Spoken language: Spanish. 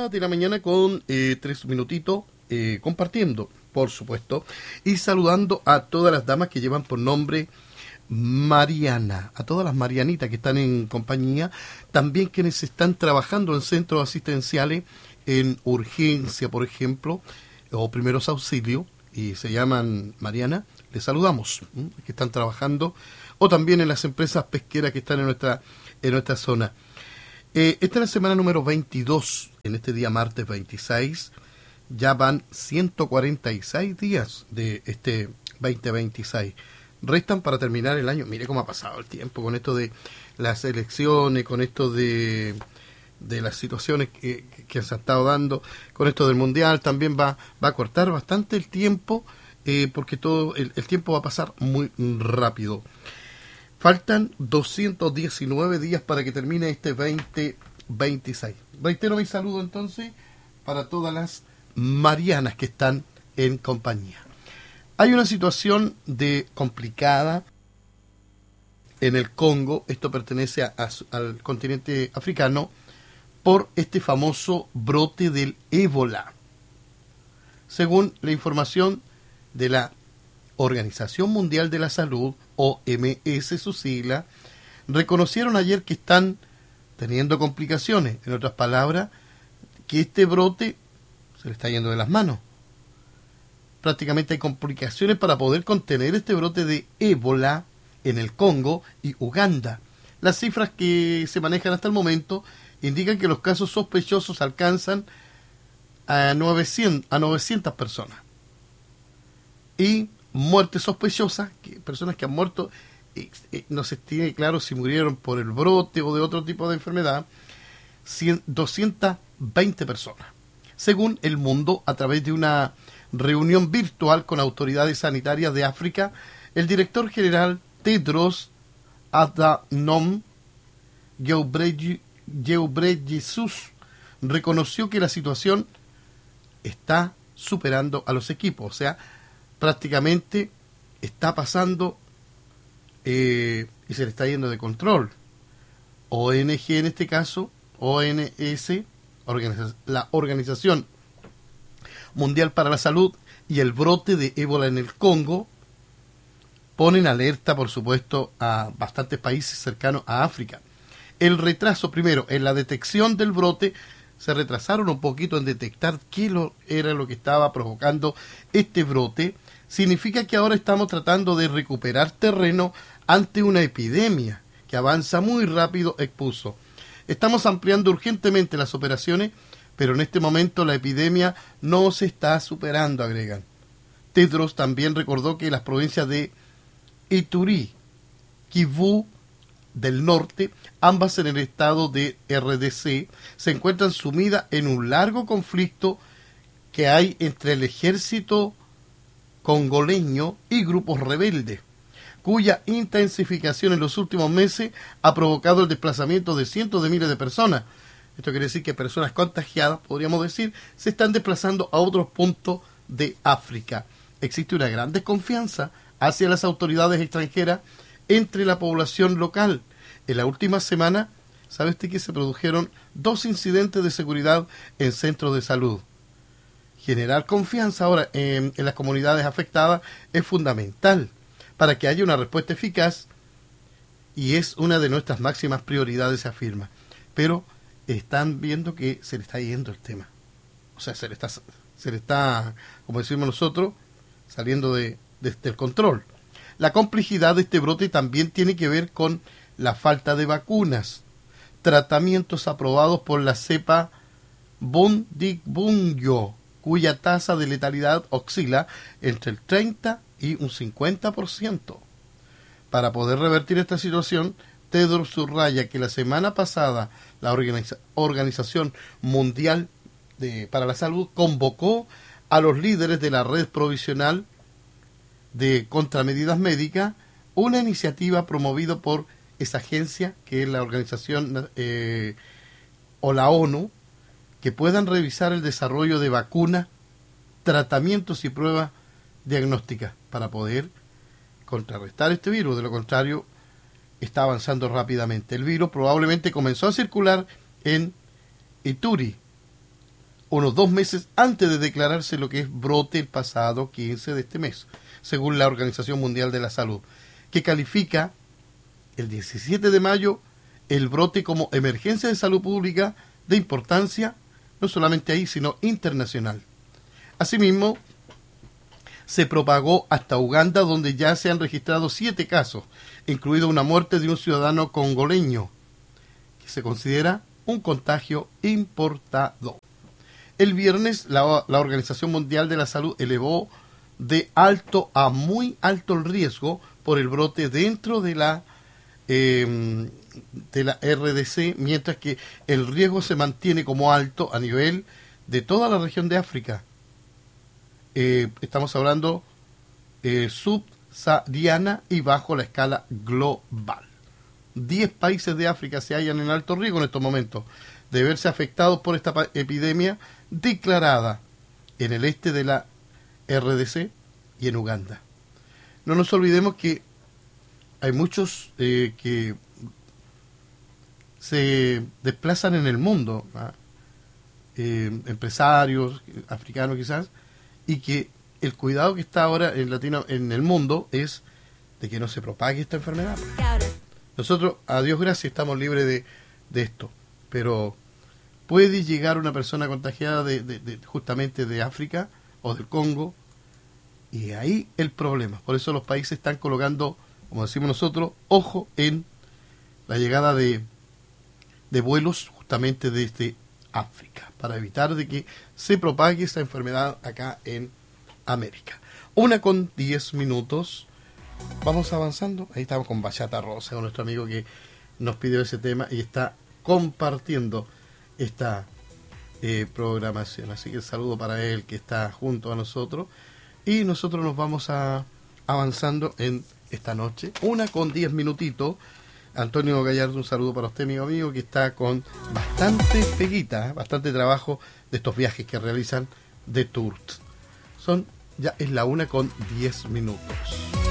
de la mañana con 3 minutitos, compartiendo, por supuesto, y saludando a todas las damas que llevan por nombre Mariana, a todas las Marianitas que están en compañía, también quienes están trabajando en centros asistenciales, en urgencia, por ejemplo, o primeros auxilios, y se llaman Mariana, les saludamos, que están trabajando, o también en las empresas pesqueras que están en nuestra zona. Esta es la semana número 22, en este día martes 26, ya van 146 días de este 2026. Restan para terminar el año. Mire cómo ha pasado el tiempo con esto de las elecciones, con esto de las situaciones que se ha estado dando, con esto del mundial. También va a cortar bastante el tiempo, porque todo el tiempo va a pasar muy rápido. Faltan 219 días para que termine este 2026. Reitero mi saludo entonces para todas las Marianas que están en compañía. Hay una situación complicada en el Congo, esto pertenece al continente africano, por este famoso brote del ébola. Según la información de la Organización Mundial de la Salud, OMS su sigla, reconocieron ayer que están teniendo complicaciones. En otras palabras, que este brote se le está yendo de las manos. Prácticamente hay complicaciones para poder contener este brote de ébola en el Congo y Uganda. Las cifras que se manejan hasta el momento indican que los casos sospechosos alcanzan a 900 personas. Y muertes sospechosas, personas que han muerto, no se tiene claro si murieron por el brote o de otro tipo de enfermedad, 220 personas. Según El Mundo, a través de una reunión virtual con autoridades sanitarias de África, el director general Tedros Adhanom Ghebreyesus reconoció que la situación está superando a los equipos, o sea, prácticamente está pasando y se le está yendo de control. ONG en este caso, ONS, la Organización Mundial para la Salud, y el brote de ébola en el Congo ponen alerta, por supuesto, a bastantes países cercanos a África. El retraso, primero, en la detección del brote, se retrasaron un poquito en detectar qué era lo que estaba provocando este brote. Significa que ahora estamos tratando de recuperar terreno ante una epidemia que avanza muy rápido, expuso. Estamos ampliando urgentemente las operaciones, pero en este momento la epidemia no se está superando, agregan. Tedros también recordó que las provincias de Ituri, Kivu del Norte, ambas en el estado de RDC, se encuentran sumidas en un largo conflicto que hay entre el ejército congoleño y grupos rebeldes, cuya intensificación en los últimos meses ha provocado el desplazamiento de cientos de miles de personas. Esto quiere decir que personas contagiadas, podríamos decir, se están desplazando a otros puntos de África. Existe una gran desconfianza hacia las autoridades extranjeras entre la población local. En la última semana, ¿sabe usted que se produjeron 2 incidentes de seguridad en centros de salud? Generar confianza ahora en las comunidades afectadas es fundamental para que haya una respuesta eficaz, y es una de nuestras máximas prioridades, se afirma. Pero están viendo que se le está yendo el tema. O sea, se le está, como decimos nosotros, saliendo del control. La complejidad de este brote también tiene que ver con la falta de vacunas, tratamientos aprobados por la cepa Bundibugyo, cuya tasa de letalidad oscila entre el 30 y un 50%. Para poder revertir esta situación, Tedros subraya que la semana pasada la Organización Mundial para la Salud convocó a los líderes de la red provisional de contramedidas médicas, una iniciativa promovida por esa agencia, que es la organización o la ONU, que puedan revisar el desarrollo de vacunas, tratamientos y pruebas diagnósticas para poder contrarrestar este virus. De lo contrario, está avanzando rápidamente. El virus probablemente comenzó a circular en Ituri, unos 2 meses antes de declararse lo que es brote el pasado 15 de este mes, según la Organización Mundial de la Salud, que califica el 17 de mayo el brote como emergencia de salud pública de importancia, no solamente ahí, sino internacional. Asimismo, se propagó hasta Uganda, donde ya se han registrado 7 casos, incluida una muerte de un ciudadano congoleño, que se considera un contagio importado. El viernes, la Organización Mundial de la Salud elevó de alto a muy alto el riesgo por el brote dentro de la RDC, mientras que el riesgo se mantiene como alto a nivel de toda la región de África. Estamos hablando subsahariana y bajo la escala global. 10 países de África se hallan en alto riesgo en estos momentos de verse afectados por esta epidemia declarada en el este de la RDC y en Uganda. No nos olvidemos que hay muchos que se desplazan en el mundo, empresarios africanos quizás, y que el cuidado que está ahora en el mundo es de que no se propague esta enfermedad. Nosotros, a Dios gracias, estamos libres de esto, pero puede llegar una persona contagiada justamente de África o del Congo, y ahí el problema. Por eso los países están colocando, como decimos nosotros, ojo en la llegada de vuelos justamente desde África, para evitar de que se propague esa enfermedad acá en América. 1:10. Vamos avanzando. Ahí estamos con Bachata Rosa, con nuestro amigo que nos pidió ese tema y está compartiendo esta programación. Así que el saludo para él, que está junto a nosotros. Y nosotros nos vamos avanzando en esta noche. 1:10. Antonio Gallardo, un saludo para usted, amigo, que está con bastante peguita, bastante trabajo de estos viajes que realizan de tours. Ya es la 1:10.